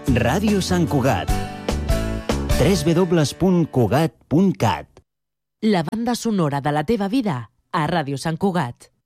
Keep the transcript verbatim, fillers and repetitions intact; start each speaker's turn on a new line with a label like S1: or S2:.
S1: Ràdio Sant Cugat. w w w punt cugat punt cat.
S2: La banda sonora de la teva vida a Ràdio Sant Cugat.